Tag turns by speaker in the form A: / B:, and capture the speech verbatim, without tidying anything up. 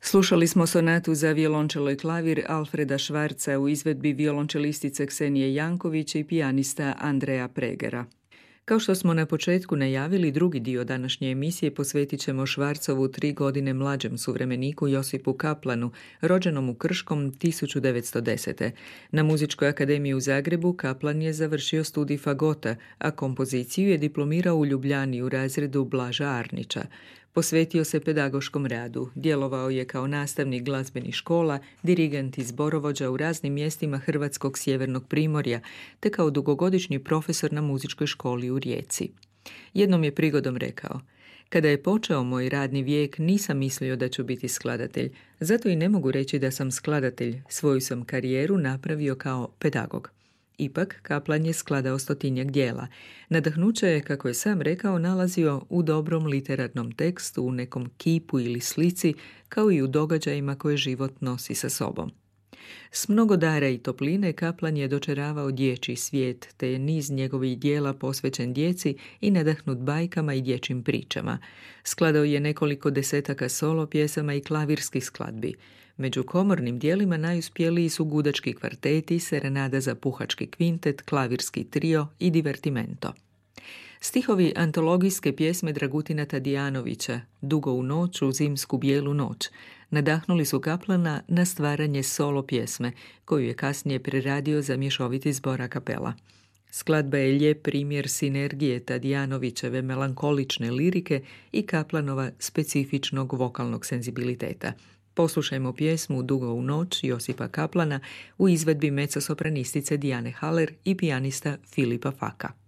A: Slušali smo sonatu za violončelo i klavir Alfreda Švarca u izvedbi violončelistice Ksenije Janković i pijanista Andreja Pregera. Kao što smo na početku najavili, drugi dio današnje emisije posvetit ćemo Švarcovu tri godine mlađem suvremeniku Josipu Kaplanu, rođenom u Krškom tisuću devetsto desete. Na Muzičkoj akademiji u Zagrebu Kaplan je završio studij fagota, a kompoziciju je diplomirao u Ljubljani u razredu Blaža Arnića. Posvetio se pedagoškom radu, djelovao je kao nastavnik glazbenih škola, dirigent i zborovođa u raznim mjestima Hrvatskog sjevernog primorja, te kao dugogodišnji profesor na muzičkoj školi u Rijeci. Jednom je prigodom rekao: "Kada je počeo moj radni vijek, nisam mislio da ću biti skladatelj, zato i ne mogu reći da sam skladatelj, svoju sam karijeru napravio kao pedagog." Ipak, Kaplan je skladao stotinjak djela. Nadahnuće je, kako je sam rekao, nalazio u dobrom literarnom tekstu, u nekom kipu ili slici, kao i u događajima koje život nosi sa sobom. S mnogo dara i topline Kaplan je dočeravao dječji svijet, te je niz njegovih djela posvećen djeci i nadahnut bajkama i dječjim pričama. Skladao je nekoliko desetaka solo pjesama i klavirskih skladbi. Među komornim dijelima najuspjeliji su gudački kvarteti, serenada za puhački kvintet, klavirski trio i divertimento. Stihovi antologijske pjesme Dragutina Tadijanovića, Dugo u noć, u zimsku bijelu noć, nadahnuli su Kaplana na stvaranje solo pjesme, koju je kasnije preradio za mješoviti zbor a kapela. Skladba je lijep primjer sinergije Tadijanovićeve melankolične lirike i Kaplanova specifičnog vokalnog senzibiliteta. Poslušajmo pjesmu Dugo u noć Josipa Kaplana u izvedbi mezzosopranistice Dijane Haller i pijanista Filipa Faka.